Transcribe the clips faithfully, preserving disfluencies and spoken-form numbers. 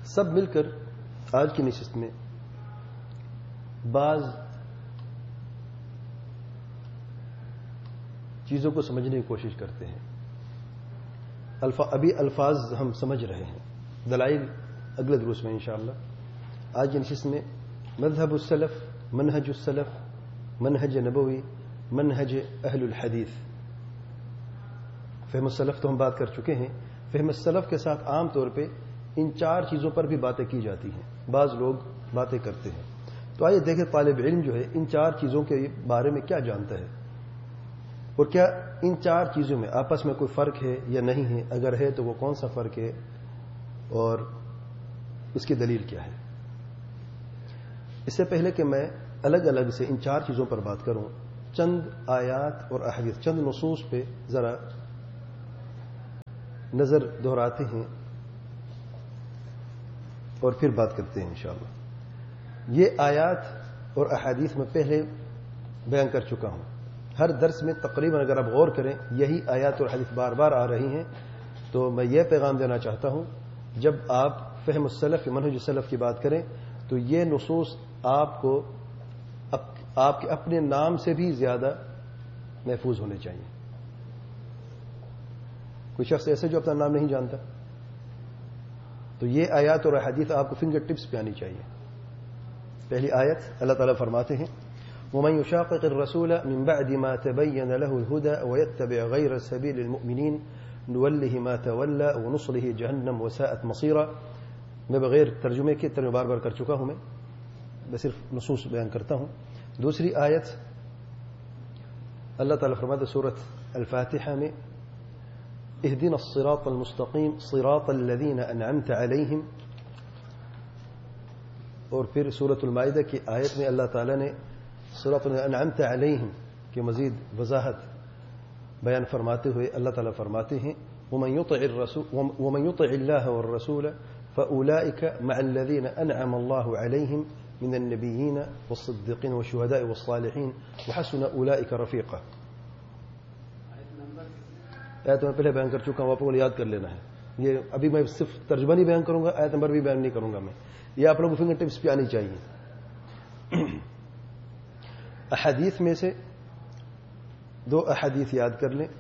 سب مل کر آج کی نشست میں بعض چیزوں کو سمجھنے کی کوشش کرتے ہیں. الفا ابھی الفاظ ہم سمجھ رہے ہیں, دلائل اگلے دروس میں انشاءاللہ. آج کی نشست میں مذہب السلف, منہج السلف, منہج نبوی, منہج اہل الحدیث. فہم السلف تو ہم بات کر چکے ہیں. فہم السلف کے ساتھ عام طور پہ ان چار چیزوں پر بھی باتیں کی جاتی ہیں, بعض لوگ باتیں کرتے ہیں. تو آئیے دیکھیں طالب علم جو ہے ان چار چیزوں کے بارے میں کیا جانتا ہے, اور کیا ان چار چیزوں میں آپس میں کوئی فرق ہے یا نہیں ہے, اگر ہے تو وہ کون سا فرق ہے اور اس کی دلیل کیا ہے. اس سے پہلے کہ میں الگ الگ سے ان چار چیزوں پر بات کروں, چند آیات اور احادیث, چند نصوص پہ ذرا نظر دہراتے ہیں اور پھر بات کرتے ہیں انشاءاللہ. یہ آیات اور احادیث میں پہلے بیان کر چکا ہوں. ہر درس میں تقریباً اگر آپ غور کریں یہی آیات اور حدیث بار بار آ رہی ہیں. تو میں یہ پیغام دینا چاہتا ہوں, جب آپ فہم السلف منہج السلف کی بات کریں تو یہ نصوص آپ کو آپ کے اپنے نام سے بھی زیادہ محفوظ ہونے چاہیے. کوئی شخص ایسے جو اپنا نام نہیں جانتا, تو یہ آیات اور احادیث آپ کو فنگر ٹپس پہ آنی چاہیے. پہلی آیت اللہ تعالیٰ فرماتے ہیں وَمَن يُشَاقِقِ الرَّسُولَ مِن بَعْدِ مَا تَبَيَّنَ لَهُ الْهُدَى وَيَتَّبِعْ غَيْرَ سَبِيلِ الْمُؤْمِنِينَ نُوَلِّهِ مَا تَوَلَّى وَنُصْلِهِ جَهَنَّمَ وَسَاءَتْ مَصِيرًا. میں بغیر ترجمے کے ترجمہ بار بار کر چکا ہوں, میں میں صرف نصوص بیان کرتا ہوں. دوسری آیت اللہ تعالیٰ فرماتے سورۃ الفاتحہ میں اهدنا الصراط المستقیم صراط الذین انعمت علیہم, اور پھر سورۃ المائدہ کی آیت میں اللہ تعالیٰ نے صراط الذین انعمت علیہم کی مزید وضاحت بیان فرماتے ہوئے اللہ تعالیٰ فرماتے ہیں ومن يطع الرسول ومن يطع الله والرسول فاولئک مع الذین انعم اللہ علیہم من النبیین والصدیقین والشہداء والصالحین وحسن اولئک رفیقا. آیت میں پہلے بیان کر چکا ہوں, آپ کو یاد کر لینا ہے. یہ ابھی میں صرف ترجمہ نہیں بیان کروں گا, آیت نمبر بھی بیان نہیں کروں گا میں, یہ آپ لوگوں کو فنگر ٹپس پہ آنی چاہیے. احادیث میں سے دو احادیث یاد کر لیں.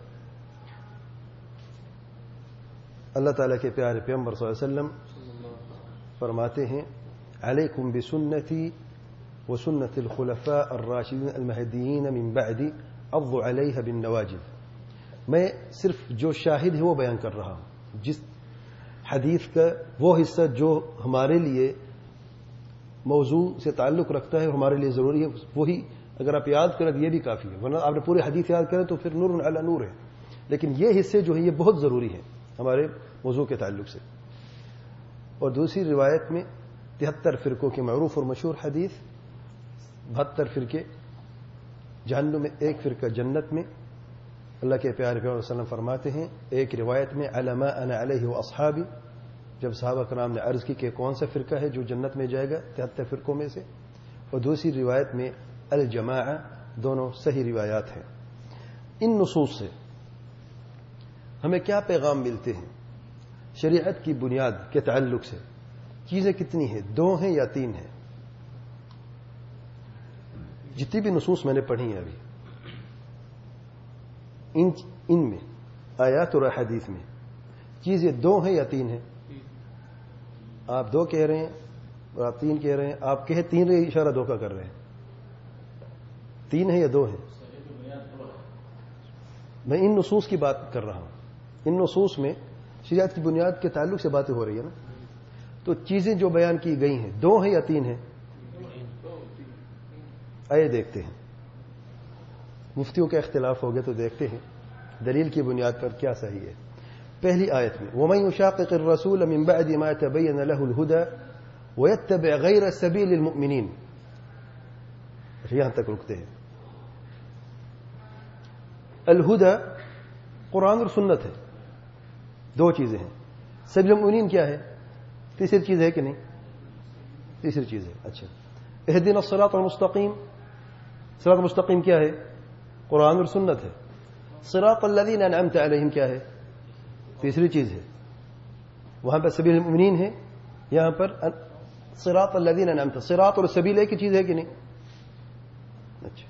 اللہ تعالیٰ کے پیارے پیغمبر صلی اللہ علیہ وسلم فرماتے ہیں علیکم بسنتی وسنت الخلفاء الراشدین المہدیین من بعدی عضوا علیہ بالنواجذ. میں صرف جو شاہد ہے وہ بیان کر رہا ہوں, جس حدیث کا وہ حصہ جو ہمارے لیے موضوع سے تعلق رکھتا ہے اور ہمارے لیے ضروری ہے وہی اگر آپ یاد کریں تو یہ بھی کافی ہے, ورنہ آپ نے پوری حدیث یاد کریں تو پھر نور علی نور ہے. لیکن یہ حصے جو ہیں یہ بہت ضروری ہیں ہمارے موضوع کے تعلق سے. اور دوسری روایت میں تہتر فرقوں کی معروف اور مشہور حدیث, بہتر فرقے جہنم میں, ایک فرقہ جنت میں. اللہ کے پیارے پیغمبر صلی اللہ علیہ وسلم فرماتے ہیں ایک روایت میں علی ما انا علیہ واصحابی, جب صحابہ کرام نے عرض کی کہ کون سا فرقہ ہے جو جنت میں جائے گا تہتر فرقوں میں سے, اور دوسری روایت میں الجماعہ. دونوں صحیح روایات ہیں. ان نصوص سے ہمیں کیا پیغام ملتے ہیں شریعت کی بنیاد کے تعلق سے؟ چیزیں کتنی ہیں, دو ہیں یا تین ہیں؟ جتنی بھی نصوص میں نے پڑھی ہیں ابھی ان ان میں آیات اور احادیث میں چیزیں دو ہیں یا تین ہیں؟ آپ دو کہہ رہے ہیں اور آپ تین کہہ رہے ہیں. آپ کہے تین رہے, اشارہ دو کا کر رہے ہیں. تین ہے یا دو ہیں؟ میں ان نصوص کی بات کر رہا ہوں. ان نصوص میں شریعت کی بنیاد کے تعلق سے باتیں ہو رہی ہیں نا. تو چیزیں جو بیان کی گئی ہیں دو ہیں یا تین ہیں؟ آئے دیکھتے ہیں. مفتیوں کا اختلاف ہو گیا تو دیکھتے ہیں دلیل کی بنیاد پر کیا صحیح ہے. پہلی آیت میں وَمَن يُشَاقِقِ الرَّسُولَ مِن بَعْدِ مَا تَبَيَّنَ لَهُ الْهُدَى وَيَتَّبِعْ غَيْرَ سَبِيلِ الْمُؤْمِنِينَ. یہاں تک رکتے ہیں. الہدا قرآن اور سنت ہے, دو چیزیں ہیں. سبیل المؤمنین کیا ہے؟ تیسری چیز ہے کہ نہیں؟ تیسری چیز ہے. اچھا, اہدنا الصراط المستقیم. صراط المستقیم کیا ہے؟ قرآن اور سنت ہے. صراط الذین انعمت علیہم کیا ہے؟ تیسری چیز ہے. وہاں پہ سبیل المؤمنین ہے, یہاں پر صراط الذین انعمت، صراط اور سبیل ایک ہی چیز ہے کہ نہیں؟ اچھا،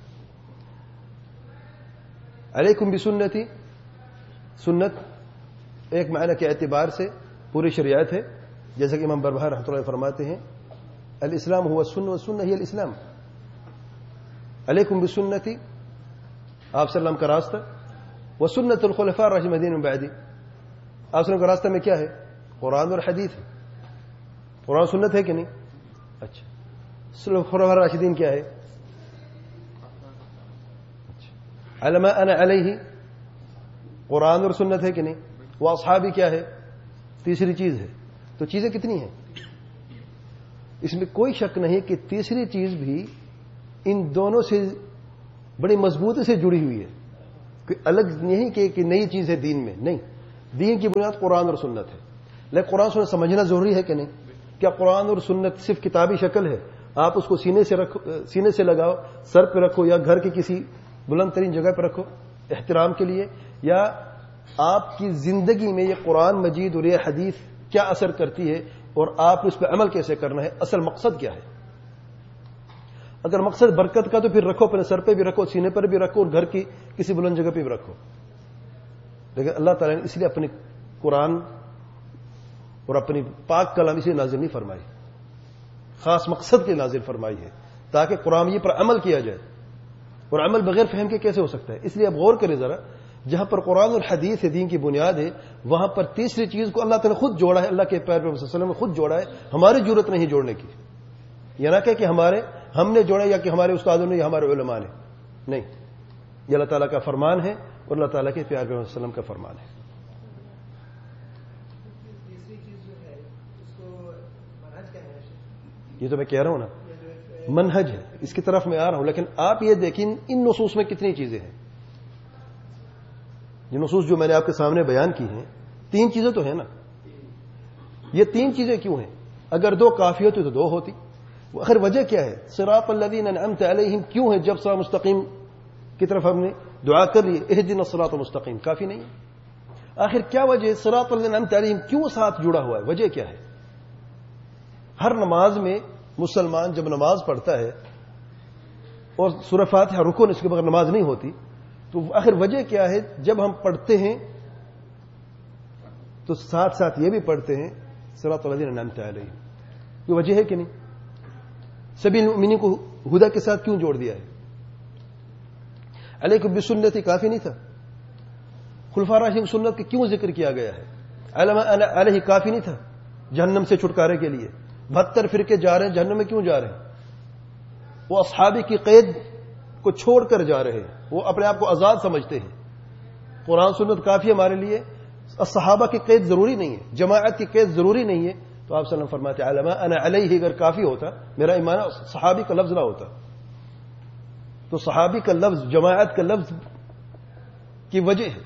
علیکم بسنتی، سنت ایک معنی کے اعتبار سے پوری شریعت ہے، جیسا کہ امام بربہار رحمۃ اللہ فرماتے ہیں الاسلام هو السنہ والسنہ ہی الاسلام. علیکم بسنتی، آپ صلی اللہ علیہ وسلم کا راستہ، وسنت الخلفاء الراشدین المہدیین من بعدی، آپ صلی اللہ علیہ وسلم کا راستہ میں کیا ہے؟ قرآن اور حدیث ہے. قرآن سنت ہے کہ نہیں؟ اچھا، خلفاء الراشدین کیا ہے؟ على ما انا علیہ، قرآن اور سنت ہے کہ نہیں؟ وہ اصحابی کیا ہے؟ تیسری چیز ہے. تو چیزیں کتنی ہیں؟ اس میں کوئی شک نہیں کہ تیسری چیز بھی ان دونوں سے بڑی مضبوطی سے جڑی ہوئی ہے. کوئی الگ نہیں کہ, کہ نئی چیز ہے دین میں، نہیں، دین کی بنیاد قرآن اور سنت ہے. لیکن قرآن سنت سمجھنا ضروری ہے کہ نہیں؟ کیا قرآن اور سنت صرف کتابی شکل ہے؟ آپ اس کو سینے سے رکھو، سینے سے لگاؤ، سر پہ رکھو، یا گھر کے کسی بلند ترین جگہ پہ رکھو احترام کے لیے، یا آپ کی زندگی میں یہ قرآن مجید اور یہ حدیث کیا اثر کرتی ہے اور آپ اس پہ عمل کیسے کرنا ہے؟ اصل مقصد کیا ہے؟ اگر مقصد برکت کا تو پھر رکھو، اپنے سر پہ بھی رکھو، سینے پر بھی رکھو، اور گھر کی کسی بلند جگہ پہ بھی رکھو. لیکن اللہ تعالیٰ نے اس لیے اپنی قرآن اور اپنی پاک کلام اسے نازل نہیں فرمائی، خاص مقصد کے نازل فرمائی ہے تاکہ قرآن یہ پر عمل کیا جائے. اور عمل بغیر فہم کے کیسے ہو سکتا ہے؟ اس لیے اب غور کریں ذرا، جہاں پر قرآن اور حدیث دین کی بنیاد ہے، وہاں پر تیسری چیز کو اللہ تعالیٰ نے خود جوڑا ہے، اللہ کے پیارے پیغمبر صلی اللہ علیہ وسلم نے خود جوڑا ہے. ہماری ضرورت نہیں جوڑنے کی، یہ نہ کہ کہ ہمارے ہم نے جوڑا یا کہ ہمارے استادوں نے یا ہمارے علماء نے، نہیں، یہ اللہ تعالیٰ کا فرمان ہے اور اللہ تعالیٰ کے پیارے پیغمبر صلی اللہ علیہ وسلم کا فرمان ہے. یہ تو میں کہہ رہا ہوں نا، منہج ہے، اس کی طرف میں آ رہا ہوں. لیکن آپ یہ دیکھیں ان نصوص میں کتنی چیزیں ہیں. یہ نصوص جو میں نے آپ کے سامنے بیان کی ہیں، تین چیزیں تو ہیں نا. یہ تین چیزیں کیوں ہیں؟ اگر دو کافی ہوتی تو دو ہوتی. آخر وجہ کیا ہے؟ صراط الذین انعمت علیہم کیوں ہے جب صراط مستقیم کی طرف ہم نے دعا کر لی اہدنا الصراط المستقیم؟ کافی نہیں ہے. آخر کیا وجہ ہے؟ صراط الذین انعمت علیہم کیوں ساتھ جڑا ہوا ہے؟ وجہ کیا ہے؟ ہر نماز میں مسلمان جب نماز پڑھتا ہے اور سورہ فاتحہ رکن اس کے بغیر نماز نہیں ہوتی، تو آخر وجہ کیا ہے؟ جب ہم پڑھتے ہیں تو ساتھ ساتھ یہ بھی پڑھتے ہیں صراط الذین انعمت علیہم. یہ وجہ ہے کہ نہیں؟ سبیل المؤمنین کو ہدا کے ساتھ کیوں جوڑ دیا ہے؟ علیکم بسنتی کافی نہیں تھا؟ خلفاء راشدین سنت کے کیوں ذکر کیا گیا ہے؟ علیہ کافی نہیں تھا جہنم سے چھٹکارے کے لیے؟ بہتر فرقے جا رہے ہیں جہنم میں، کیوں جا رہے ہیں؟ وہ اصحابی کی قید کو چھوڑ کر جا رہے ہیں، وہ اپنے آپ کو آزاد سمجھتے ہیں. قرآن سنت کافی ہمارے لیے، صحابہ کی قید ضروری نہیں ہے، جماعت کی قید ضروری نہیں ہے. تو آپ صلی اللہ علیہ وسلم فرماتے علما انا علیہ اگر کافی ہوتا، میرا ایمان صحابی کا لفظ نہ ہوتا. تو صحابی کا لفظ، جماعت کا لفظ کی وجہ ہے.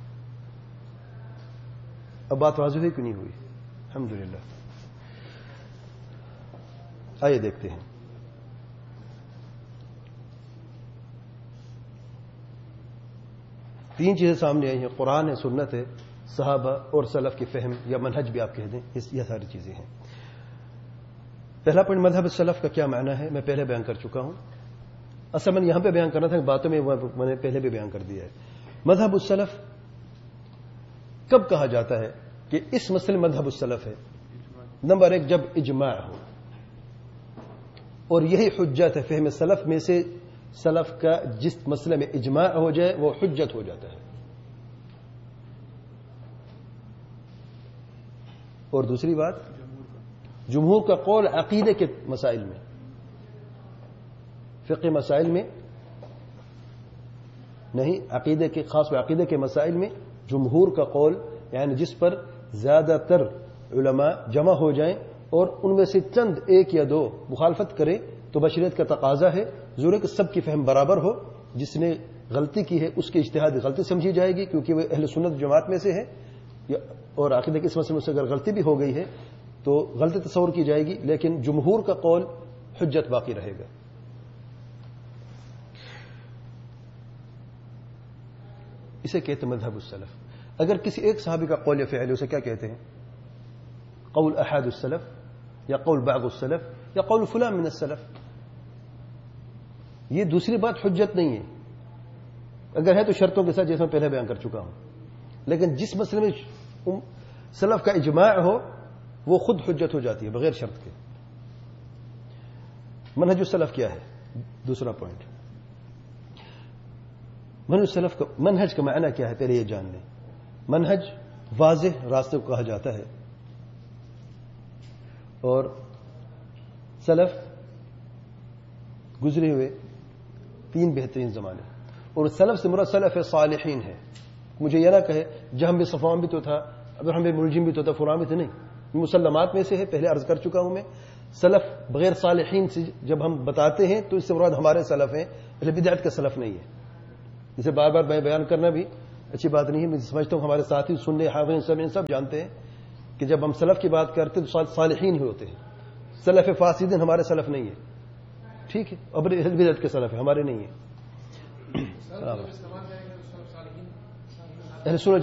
اب بات واضح ہوئی کہ نہیں ہوئی؟ الحمدللہ. آئیے دیکھتے ہیں. تین چیزیں سامنے آئی ہیں، قرآن ہے، سنت ہے، صحابہ اور سلف کی فہم یا منہج بھی آپ کہہ دیں، یہ ساری چیزیں ہیں. پہلا پوائنٹ مذہب السلف کا کیا معنی ہے، میں پہلے بیان کر چکا ہوں. اصل میں یہاں پہ بیان کرنا تھا، باتوں میں میں نے پہلے بھی بیان کر دیا ہے. مذہب السلف کب کہا جاتا ہے کہ اس مسئلے مذہب السلف ہے؟ نمبر ایک، جب اجماع ہو، اور یہی حجت ہے. فہم سلف میں سے سلف کا جس مسئلے میں اجماع ہو جائے وہ حجت ہو جاتا ہے. اور دوسری بات، جمہور کا قول عقیدے کے مسائل میں، فقہ مسائل میں نہیں، عقیدے کے، خاص و عقیدے کے مسائل میں جمہور کا قول، یعنی جس پر زیادہ تر علماء جمع ہو جائیں اور ان میں سے چند ایک یا دو مخالفت کریں تو بشریت کا تقاضا ہے ضرور کہ سب کی فہم برابر ہو. جس نے غلطی کی ہے اس کی اجتہاد غلطی سمجھی جائے گی کیونکہ وہ اہل سنت جماعت میں سے ہے، اور عقیدے کے اس مسئلے میں سے اگر غلطی بھی ہو گئی ہے تو غلطی تصور کی جائے گی، لیکن جمہور کا قول حجت باقی رہے گا. اسے کہتے ہیں مذہب السلف. اگر کسی ایک صحابی کا قول یا فعل، اسے کیا کہتے ہیں؟ قول احاد السلف یا قول بعض السلف یا قول فلان من السلف. یہ دوسری بات حجت نہیں ہے، اگر ہے تو شرطوں کے ساتھ جیسے میں پہلے بیان کر چکا ہوں. لیکن جس مسئلے میں سلف کا اجماع ہو وہ خود حجت ہو جاتی ہے بغیر شرط کے. منہج السلف کیا ہے؟ دوسرا پوائنٹ، منہج السلف کا منہج کا معنی کیا ہے پہلے یہ جان لیں. منہج واضح راستے کو کہا جاتا ہے، اور سلف گزرے ہوئے تین بہترین زمانے، اور سلف سے مراد سلف صالحین ہے. مجھے یہ نہ کہے جہم بھی صفوان بھی تو تھا، ابراہیم بن ملجم بھی تو تھا، فلاں بھی تو نہیں. مسلمات میں سے ہے، پہلے عرض کر چکا ہوں میں. سلف بغیر صالحین سے جب ہم بتاتے ہیں تو اس سے مراد ہمارے سلف ہیں، بدعت کا سلف نہیں ہے. جسے بار بار میں بیان کرنا بھی اچھی بات نہیں ہے. میں سمجھتا ہوں ہمارے ساتھی سننے حافظ سب سب جانتے ہیں کہ جب ہم سلف کی بات کرتے ہیں تو صالحین ہی ہوتے ہیں. سلف فاسدین ہمارے سلف نہیں ہے، ٹھیک ہے، اب بدعت کے سلف ہے، ہمارے نہیں ہے. اہل سنت